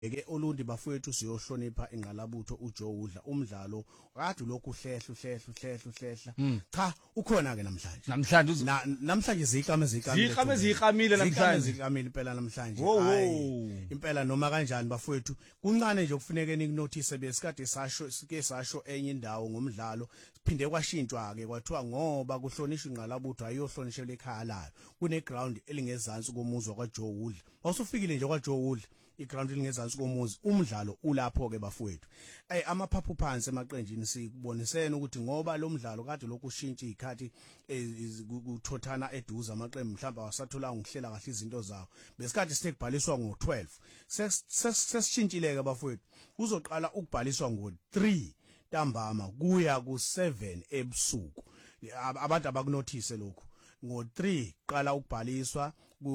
Eke olundi bafowethu siyohlonipha ingqalabutho uJoe udla umdlalo kade lokhu hlehla cha ukhona ke namhlanje namhlanje ziqhamile namhlanje impela namhlanje hayi impela noma kanjani bafowethu kuncane nje kufuneka nikunotice besikade sasho enye indawo ngomdlalo siphinde kwashintshwa ke kwathiwa ngoba kuhlonishwa ingqalabutho ayohlonishela ekhaya layo kune ground elingezansi komuzwa kwaJoe udla awusufikile nje kwaJoe udla iground lingezansi komuzi umdlalo ulapho ke bafowethu amaphaphu phansi emaqenjini sikubonisene ukuthi ngoba lo mdlalo kade lokushintsha izikhathi kuthothana eduze amaqembu mhlawumbe awasathola ngihlela kahle izinto zawo besikhathi sikubhaliswa ngo12 sesishintshile ke bafowethu kuzoqala ukubhaliswa ngo3 ntambama kuya ku7 ebusuku abantu abakunotice lokho ngo3 qala ukubhaliswa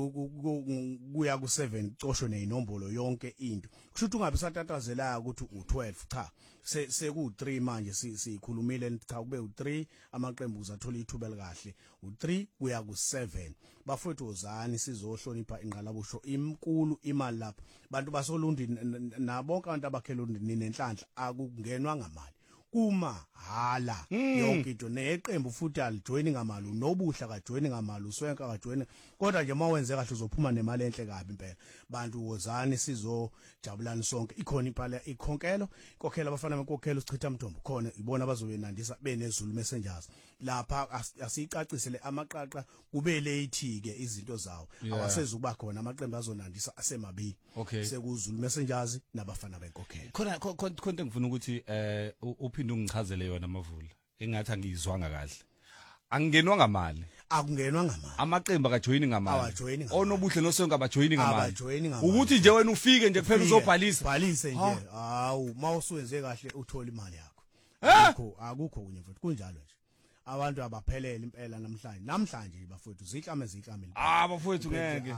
kuya ku7 cosho nezinombolo yonke into kusho ukuthi ungabe satatazela ukuthi u12 cha seku3 manje sikhulumile cha kube u3 amaqembu uzathola ithuba likahle u3 kuya ku7 bafowethu ozani sizohlonipha ingqalabusho imkulu imali lapha bantu basolundini nabonke abantu abakhelundini ninenhlanhla akungenwa ngamali kuma hala yonke into neqembu futhi alijoin ngamali nobuhla kajoin ngamali uswenka kajoin kodwa nje mawenze kahle uzophuma nemali enhle kabi impela bantu wozani sizojabulana sonke ikhona impala ikhonkelo kokhela abafana benkokhelo sichitha mthombo khona ibona abazobenandisa benezulu messengers lapha asicacisele amaqaqa kube late ke izinto zawo awasezukuba khona amaqembu azonandisa asemabili sekuzulu messengers nabafana benkokhelo khona ngifuna ukuthi uphinde ungichazele yona Mavula engathi angizwanga kahle angenwa ngamali akungenwa ngamali amaqembu akajoyini ngamali onobuhle nosonke abajoyini ngamali ukuthi nje wena ufike nje kuphela uzobhalisa nje hawu mawusuwenze kahle uthola imali yakho akukho kunye futhi kunjalo nje abantu abaphelele impela namhlanje bafowethu zihlame bafowethu ngeke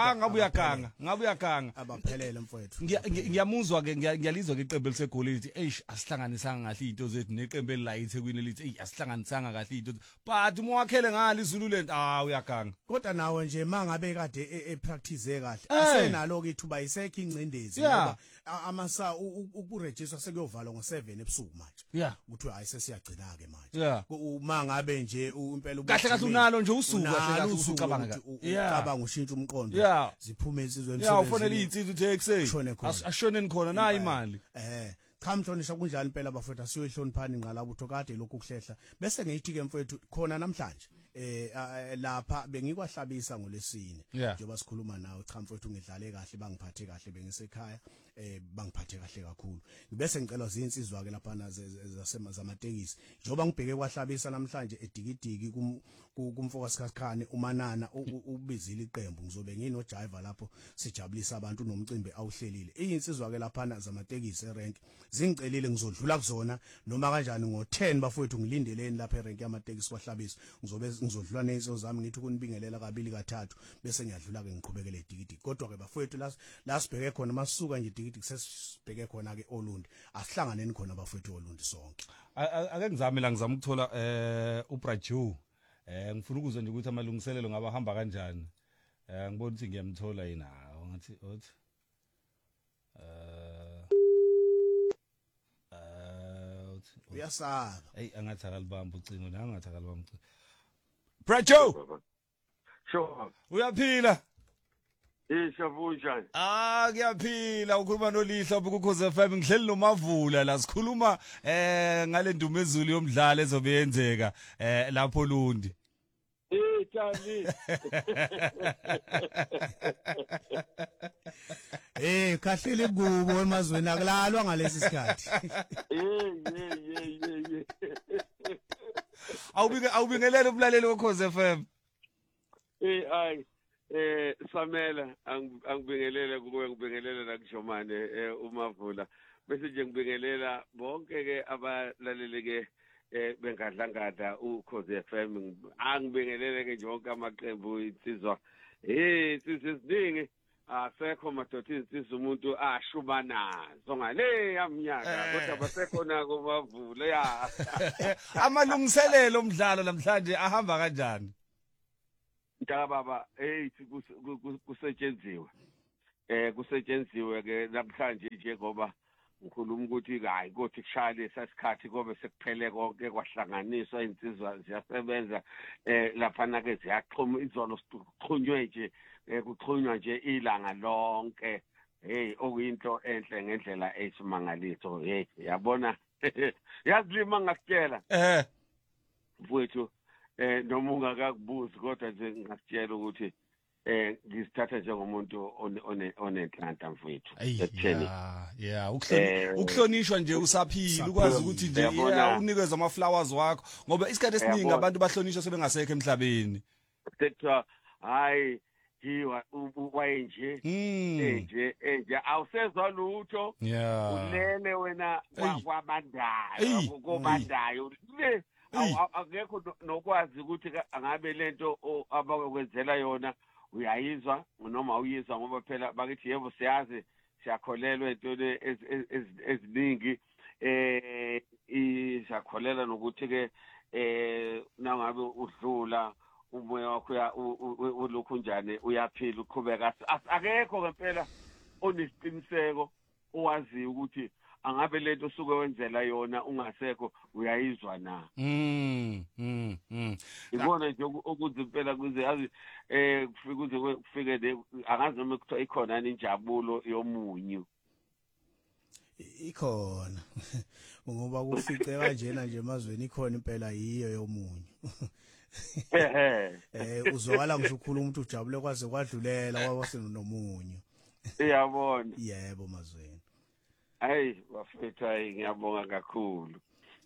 ngabe uyaganga abaphelele mfowethu ngiyamuzwa ke ngiyalizwa ke iqembu lesegoli lithi asihlanganisanga kahle izinto zethu neqembu la eThekwini lithi asihlanganisanga kahle izinto but umwakhele ngale izulu lento uyaganga kodwa nawe nje mangabe kade epractice kahle asenalo ke ithuba isekho ingcindezi ngoba amasa ukuregister sekuyovalwa ngo7 ebusuku manje uthi hayi sesiyagcina ke manje ngabe nje impela kahle unalo nje usuku kahle usucabanga ucabanga ushintsha umqondo ziphume insizweni ufonela izinsizwa uthe ekseni ashoneni khona nayi imali cha mhlonisha kunjani impela bafowethu siyoyihloniphani ingqalabutho kade lokhu kuhlehla bese ngiyithi ke mfowethu khona namhlanje lapha bengikwahlabisa ngolesine njengoba sikhuluma nawe cha mfowethu ngidlale kahle bangiphathe kahle bengisekhaya bangiphathe kahle kakhulu bese ngicela zinsizwa ke lapha zamatekisi njengoba ngibheke kwahlabisa namhlanje edikidiki kumfoka sikakhane umanana ubizile iqembu ngizobe ngino driver lapho sijabulisa abantu nomcimbi awuhlelile izinsizwa ke lapha zamatekisi erank zingicelile ngizodlula kuzona noma kanjani ngo10 bafowethu ngilindeleni lapha erank yamatekisi kwahlabisa ngizodlula nezinto zami ngithi kunibingelela kabili kathathu bese ngiyadlula ke ngiqhubekele edikidiki kodwa ke bafowethu la sibheke khona masuka nje edikidiki sesibheke khona ke Olundi asihlanganeni khona bafowethu Olundi sonke ake ngizame ukuthola uBrajo ngifuna ukuzwa nje ukuthi amalungiselelo ngaba hamba kanjani ngibona ukuthi ngiyamthola yina ngathi othi uyasaba angathi akalibamba ucingo nangathi akalibamba ucingo Brajo sure uyaphila shavunjani kuyaphila ukhuluma noLihlo kuKhoze FM ngihleli noMavula la sikhuluma ngale ndumezulu yomdlalo ezobe yenzeka lapho Lundi Tani kahlele kubo emazweni akulalwa ngalesi sikhathi awubingelele umlaleli weKhoze FM hayi Samela angibingelele kuwe ngibingelele la kuJomane uMavula bese nje ngibingelela bonke ke abalaleli ke bengadlangada uKhoze FM angibingelele ke jonke amaqembu insizwa sisiziningi asekho madoda insizwa umuntu ashubanazo ngale yamnyaka kodwa basekhona kuMavula amalungiselelo omdlalo namhlanje ahamba kanjani Baba kusetshenziswa kusetshenziswe ke namhlanje njengoba ngikhuluma ukuthi hayi kothi kushaya lesikhathi kobe sekuphele konke kwahlanganiswa insizwa ziyasebenza laphana ke ziyaxhuma izolo sixhunywe nje kuxhunywa nje ilanga lonke hey okuyinto enhle ngendlela esimangaliso hey yabona yazilima ngakutshela mfowethu noma ungakakubuzi kodwa nje ngakutshela ukuthi ngisithatha njengomuntu onenhlanhla mfowethu ekutheni ukuhlonishwa nje usaphila ukwazi ukuthi nje unikeza ama flowers wakho ngoba isikhathi esiningi abantu bahlonishwa sebengasekho emhlabeni sekuthiwa hayi hiwa wayenje nje awusezwa lutho ulele wena kwabandayo kobandayo le akekho nokwazi ukuthi angabe lento abakwenzela yona uyayizwa noma uyizwa ngoba phela bakithi yebo siyazi siyakholelwa entweni eziningi siyakholela nokuthi ke nangabe udlula umoya wakho ulokhu njani uyaphila uqhubeka akekho ngempela onesiqiniseko owazi ukuthi angabe lento usuke wenzela yona ungasekho uyayizwa na ibona nje ukuthi impela kuze yazi kufike angazi noma kuthiwa ikhona injabulo yomunyu ikhona ngoba kufice kanjena nje emazweni ikhona impela yiyo yomunyu uzwakala ngisho ukhuluma umuntu ujabule kwaze kwadlulela kwasenomunyu iyabona yebo mazweni hayi bafethu hayi ngiyabonga kakhulu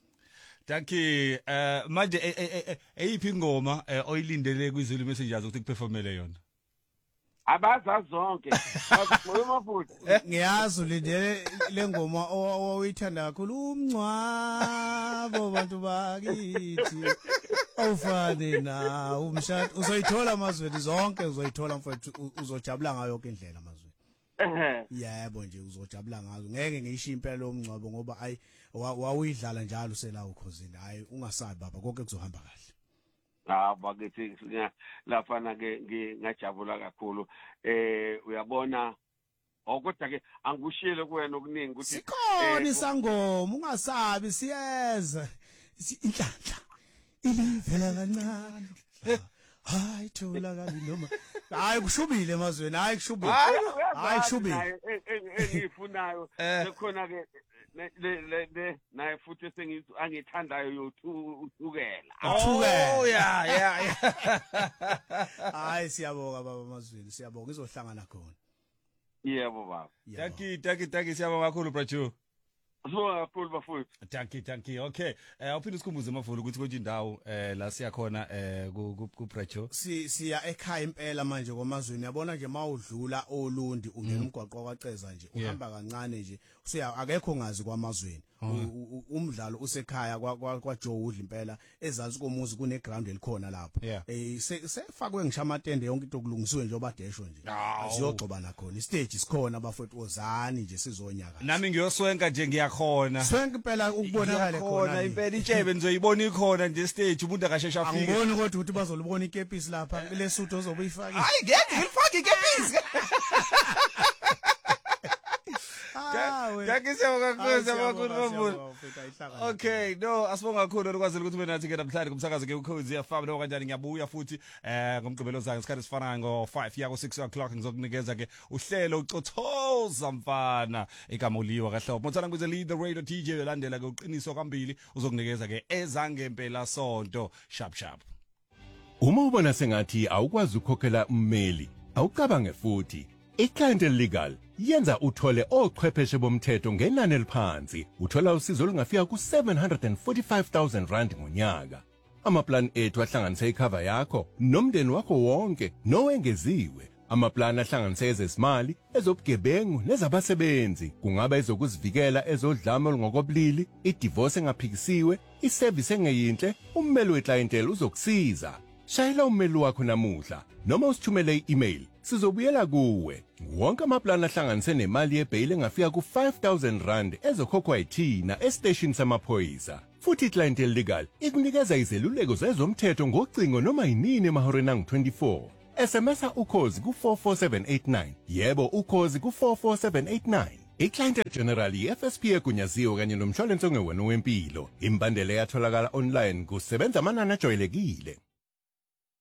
Dankie manje eyiphi ingoma oyilindele kwiZulu Messengers ukuthi kuperformele yona abaza zonke mafuthu ngiyazi ulindele lengoma owayithanda kakhulu umncwabo bantu bakithi awufane na umshado uzoyithola mazweni zonke uzoyithola mfowethu uzojabula ngayo yonke indlela mazweni yebo nje uzojabula ngazo ngeke ngisho impela lo mncwabo ngoba ayi wawuyidlala njalo sela ukhosini hayi ungasabi baba konke kuzohamba kahle bakithi lapha ke ngingajabula kakhulu uyabona kodwa ke angikushiyele kuwena okuningi ukuthi sikhona isangoma ungasabi siyeza inhlanhla ilivela kancane hayi thola kabi noma hayi kushubile emazweni hayi kushubile hayi kushubile engiyifunayo sekhona ke le naye futhi angithandayo yothukela oh yeah hayi siyabonga baba mazweni siyabonga izohlangana khona yebo baba Dankie siyabonga kakhulu bracho Sibonga kakhulu bafowethu. Dankie. Okay. Uphinde sikhumbuze amavulu ukuthi konke indawo la siya khona ku Bracho. Siya ekhaya impela manje komazweni. Yabona nje mawudlula oLundi ungena umgwaqo kwaceza nje. Uhamba kancane nje. Usuya akekho ngazi kwamazweni. Umdlalo usekhaya kwaJoe udla impela ezansi komuzi kune ground elikhona lapho. Sefakwe ngisho amatende yonke into kulungisiwe nje obadesho nje. Asiyogxobana khona. Istage sikhona bafowethu ozani nje sizonyaka. Nami ngiyoswenka nje ngiyakhona. Swenka impela ukubonakala khona. Impela intshebe nizoyibona ikhona nje stage umuntu akashesha afike. Angiboni kodwa ukuthi bazolibona ikepisi lapha lesutho ozobe uyifaka. Hayi ngeke ngilifake ikepisi. Okay, no, asibonga kakhulu lokwazela ukuthi wena nathi ke namhlanje kumsakazo ke uKhozi FM lo kanjani ngiyabuya futhi ngomgqibelo zayo isikhathi sifana ngo5 yako 6 o'clock ngizokunikeza ke uhlelo ucothoza mfana igama uliwa kahlobo mothana kuze lead the radio DJ ulandela ke uqiniso kwambili uzokunikeza ke ezangempela sonto sharp uma ubona sengathi awukwazi ukukhokhela ummeli awucabange futhi iClientele Legal yenza uthole ochwepheshe bomthetho ngenani eliphansi uthola usizo olungafika ku745,000 rand ngonyaka amaplan ethu ahlanganisa icover yakho nomndeni wakho wonke nowengeziwe amaplan ahlanganisa ezesimali ezobugebengu nezabasebenzi kungaba ezokuzivikela ezodlame olungokobulili idivorce engaphikisiwe iservice engeyinhle ummeli weClientele uzokusiza shayela ummeli wakho namuhla noma usithumele i-email sizobuyela kuwe wonke amaplan ahlanganise nemali yebail engafika ku5,000 rand ezokhokhwa yithina estation samaphoyisa futhi iClientele Legal ikunikeza izeluleko zezomthetho ngocingo noma yinini emahoreni angu-24 SMS ukhozi ku44789. Yebo ukhozi ku44789. iClient General iFSP egunyaziwe kanye nomshwalense ongewena wempilo. Imbandela yatholakala online kusebenza amanani ajwayelekile.